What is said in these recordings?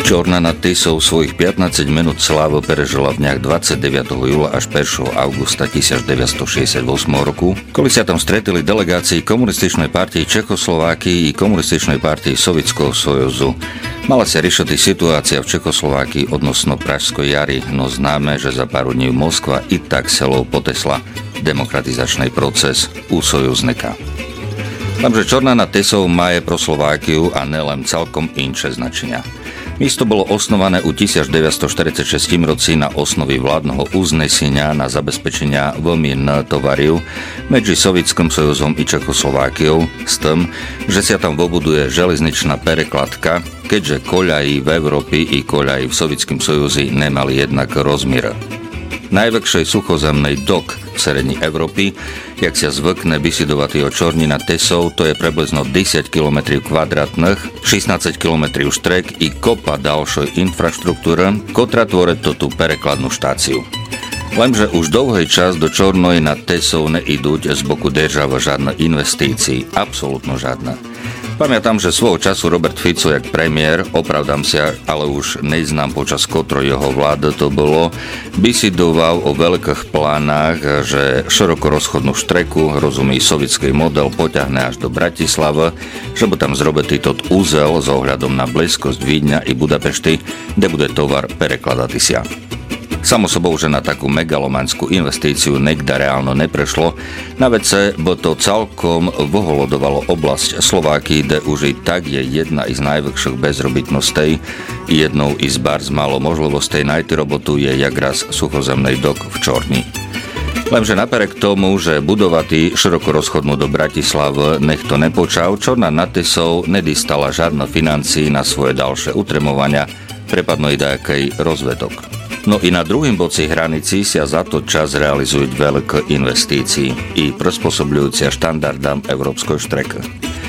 Čorna nad Tisou svojich 15 minút slávu prežila v dňach 29. júla až 1. augusta 1968 roku, kedy sa tam stretili delegácii Komunističnej partii Čechoslovákii i Komunističnej partii Sovětského sojuzu. Mala sa riešiť situácia v Čechoslovákii odnosno Pražskej jary, no známe, že za pár dní Moskva i tak celou potesla demokratizačný proces u sojuznika. Takže Čorna nad Tisou má je pro Slovákiu a nelen celkom inče značenia. Místo bolo osnované u 1946 roci na osnovi vládneho uznesenia na zabezpečenia vlmien tovariu medzi Sovětským sojuzom i Čechoslovákiou s tým, že sa tam vobuduje železničná perekladka, keďže koľají v Európe i koľají v Sovětském sojuzi nemali jednak rozmier. Najväčší suchozemný dok v srední Európy, jak sa zvykne vysidovať o Čorni nad Tisou, to je približno 10 km kvadratných, 16 km štrek i kopa ďalšej infraštruktúry, ktorá tvorí tú perekladnú štáciu. Lenže už dlhý čas do Čornej nad Tisou neidúť z boku država žiadne investície, absolútno žiadne. Pamätám, že svojho času Robert Fico, jak premiér, opravdám sa, ale už neznám počas kotro jeho vlády to bolo, vysidoval o veľkých plánach, že široko rozchodnú štreku, rozumí sovietský model, poťahne až do Bratislavy, že by tam zrobiť týto úzel s ohľadom na blízkosť Vídňa i Budapešty, kde bude tovar prekladať sa. Samo sobou, že na takú megalomanskú investíciu niekde reálno neprešlo, na vece bo to celkom voholodovalo oblasť Slovákii, kde už i tak je jedna z najväčších bezrobitností, jednou z bár z málo možností najty robotu je jak raz suchozemný dok v Čorni. Lenže napriek tomu, že budovati široko rozchodnú do Bratislavy nech to nepočal, Čorna nad Tisou nedostala žiadne financií na svoje ďalšie utremovania, prepadno i dajakej rozvedok. No i na druhým boci hranici sa za to čas realizujú veľké investície i prispôsobujúcia štandardám európskej štreky.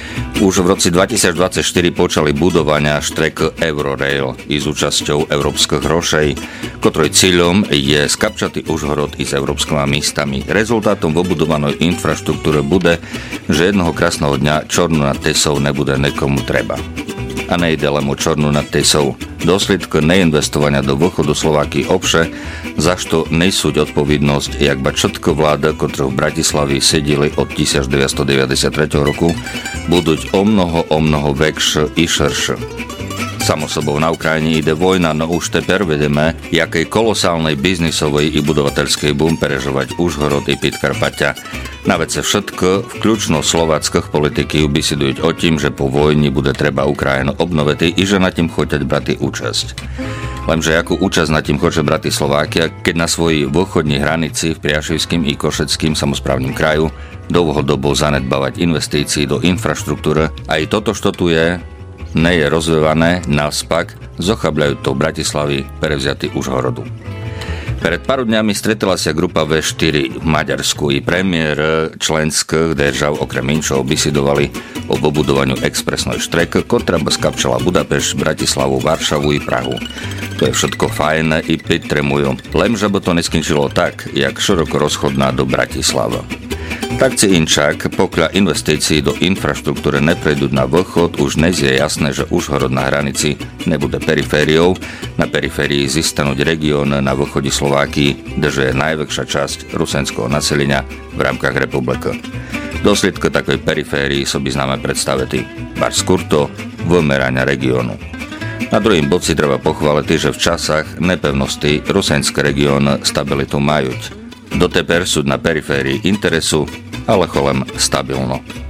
Už v roci 2024 počali budovania štrek Eurorail i s účasťou európskych hrošej, ktorej cieľom je skapčatý Užhorod i s európskymi místami. Rezultátom vobudovanej infraštruktúry bude, že jednoho krásneho dňa Čornu nad Tisou nebude nekomu treba. A nejde len o Čornu nad Tisou. Dôsledky neinvestovania do východu Slováky obše, za što nesúť odpovednosť, jak ba všetko vláda, ktoré v Bratislavi sedeli od 1993 roku, budú o mnoho väčšie i širšie. Samo sobou na Ukrajine ide vojna, no už teper vedeme, jakej kolosálnej biznisovej i budovateľskej boom prežovať Užhorod i Podkarpatia. Na vece všetko, vključno slováckých politiky bisidujú o tým, že po vojni bude treba Ukrajinu obnoviť i že na tým choťať brati účasť. Lenže akú účasť na tým chce brati Slovákia, keď na svojej východnej hranici v Priašivským i Košeckým samosprávnym kraju dlhodobo zanedbávať investícií do infraštruktúry. Aj toto, čo tu je, nie je rozvívané, navspak zochabľajú to Bratislavy prevziaty Užhorodu. Pred pár dňami stretla sa grupa V4 v Maďarsku i premiér členských držav okrem inšov vysidovali o vobudovaniu expresnej štrek, ktorá by skapčala Budapešť, Bratislavu, Varšavu i Prahu. To je všetko fajné i pritremujú, lenže by to neskončilo tak, jak široko rozchodná do Bratislavy. Tak či inčak, pokiaľ investícií do infraštruktúry neprejdú na východ, už dnes je jasné, že Užhorod na hranici nebude perifériou. Na periférii zistanúť región na východe Slovákii, kde je najväčšia časť rusenského naselenia v rámkach republiky. Dôsledky takej periférii so by známe predstaviť bar skurto vymerania regiónu. Na druhým boci treba pochváliť, že v časách nepevnosti rusenské región stabilitu majú. Doteper sú na periférii interesu, ale cholem stabilno.